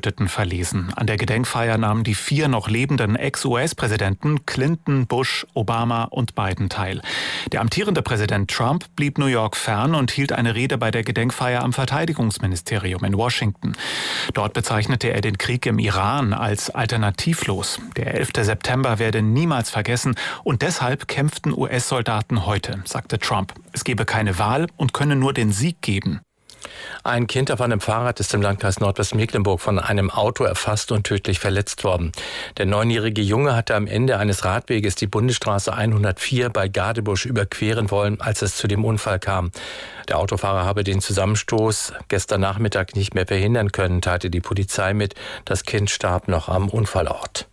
Getöteten verlesen. An der Gedenkfeier nahmen die 4 noch lebenden Ex-US-Präsidenten Clinton, Bush, Obama und Biden teil. Der amtierende Präsident Trump blieb New York fern und hielt eine Rede bei der Gedenkfeier am Verteidigungsministerium in Washington. Dort bezeichnete er den Krieg im Iran als alternativlos. Der 11. September werde niemals vergessen und deshalb kämpften US-Soldaten heute, sagte Trump. Es gebe keine Wahl und könne nur den Sieg geben. Ein Kind auf einem Fahrrad ist im Landkreis Nordwestmecklenburg von einem Auto erfasst und tödlich verletzt worden. Der 9-jährige Junge hatte am Ende eines Radweges die Bundesstraße 104 bei Gadebusch überqueren wollen, als es zu dem Unfall kam. Der Autofahrer habe den Zusammenstoß gestern Nachmittag nicht mehr verhindern können, teilte die Polizei mit. Das Kind starb noch am Unfallort.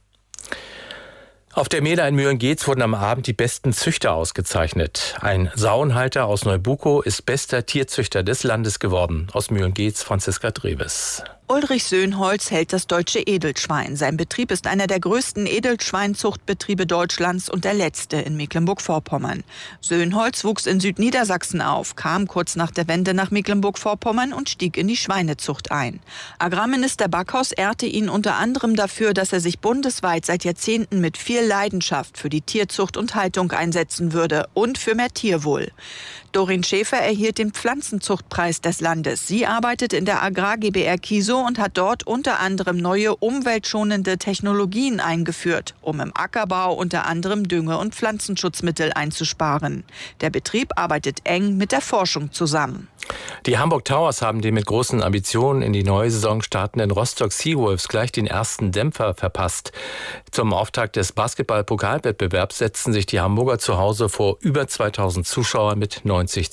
Auf der Mehler in Mühlengeetz wurden am Abend die besten Züchter ausgezeichnet. Ein Sauenhalter aus Neubukow ist bester Tierzüchter des Landes geworden. Aus Mühlengeetz Franziska Dreves. Ulrich Söhnholz hält das deutsche Edelschwein. Sein Betrieb ist einer der größten Edelschweinzuchtbetriebe Deutschlands und der letzte in Mecklenburg-Vorpommern. Söhnholz wuchs in Südniedersachsen auf, kam kurz nach der Wende nach Mecklenburg-Vorpommern und stieg in die Schweinezucht ein. Agrarminister Backhaus ehrte ihn unter anderem dafür, dass er sich bundesweit seit Jahrzehnten mit viel Leidenschaft für die Tierzucht und Haltung einsetzen würde und für mehr Tierwohl. Doreen Schäfer erhielt den Pflanzenzuchtpreis des Landes. Sie arbeitet in der Agrar GbR Kiesow und hat dort unter anderem neue umweltschonende Technologien eingeführt, um im Ackerbau unter anderem Dünge- und Pflanzenschutzmittel einzusparen. Der Betrieb arbeitet eng mit der Forschung zusammen. Die Hamburg Towers haben den mit großen Ambitionen in die neue Saison startenden Rostock Seawolves gleich den ersten Dämpfer verpasst. Zum Auftakt des Basketball-Pokalwettbewerbs setzten sich die Hamburger zu Hause vor über 2000 Zuschauern mit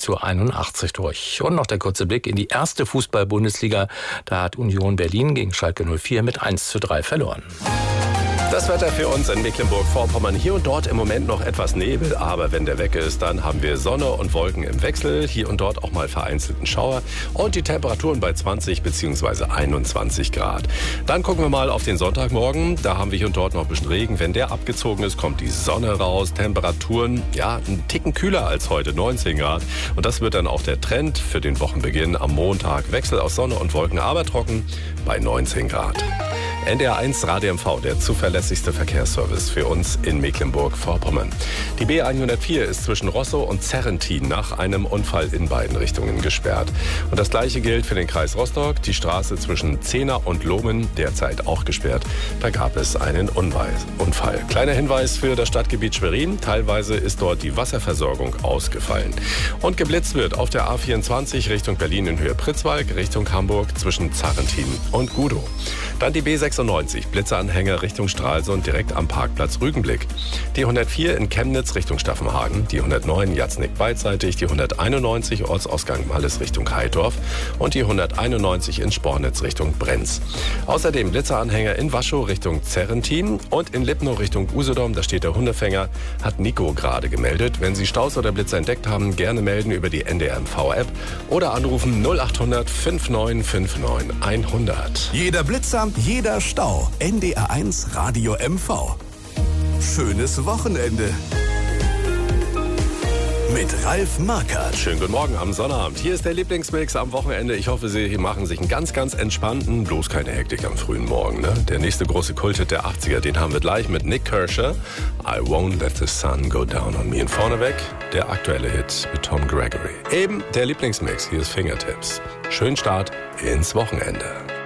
90:81 durch. Und noch der kurze Blick in die erste Fußball-Bundesliga. Da hat Union Berlin gegen Schalke 04 mit 1:3 verloren. Das Wetter für uns in Mecklenburg-Vorpommern. Hier und dort im Moment noch etwas Nebel, aber wenn der weg ist, dann haben wir Sonne und Wolken im Wechsel. Hier und dort auch mal vereinzelten Schauer und die Temperaturen bei 20 bzw. 21 Grad. Dann gucken wir mal auf den Sonntagmorgen. Da haben wir hier und dort noch ein bisschen Regen. Wenn der abgezogen ist, kommt die Sonne raus. Temperaturen, ja, einen Ticken kühler als heute, 19 Grad. Und das wird dann auch der Trend für den Wochenbeginn am Montag. Wechsel aus Sonne und Wolken, aber trocken bei 19 Grad. NDR1 Radio MV, der zuverlässigste Verkehrsservice für uns in Mecklenburg-Vorpommern. Die B104 ist zwischen Rosso und Zerrentin nach einem Unfall in beiden Richtungen gesperrt. Und das Gleiche gilt für den Kreis Rostock. Die Straße zwischen Zehna und Lohmen derzeit auch gesperrt. Da gab es einen Unfall. Kleiner Hinweis für das Stadtgebiet Schwerin. Teilweise ist dort die Wasserversorgung ausgefallen. Und geblitzt wird auf der A24 Richtung Berlin in Höhe Pritzwalk, Richtung Hamburg zwischen Zerrentin und Gudow. Dann die B96, Blitzeranhänger Richtung Stralsund direkt am Parkplatz Rügenblick. Die 104 in Chemnitz Richtung Staffenhagen, die 109 Jatznick beidseitig, die 191 Ortsausgang Malles Richtung Heidorf und die 191 in Spornitz Richtung Brenz. Außerdem Blitzeranhänger in Waschow Richtung Zerrentin und in Lipnow Richtung Usedom, da steht der Hundefänger, hat Nico gerade gemeldet. Wenn Sie Staus oder Blitzer entdeckt haben, gerne melden über die NDR-MV-App oder anrufen 0800 5959 100. Jeder Blitzer, jeder Stau. NDR1 Radio MV. Schönes Wochenende. Mit Ralf Markert. Schönen guten Morgen am Sonnabend. Hier ist der Lieblingsmix am Wochenende. Ich hoffe, Sie machen sich einen ganz, ganz entspannten, bloß keine Hektik am frühen Morgen. Ne? Der nächste große Kulthit der 80er, den haben wir gleich mit Nick Kershaw. I won't let the sun go down on me. Und vorneweg der aktuelle Hit mit Tom Gregory. Eben der Lieblingsmix. Hier ist Fingertips. Schönen Start ins Wochenende.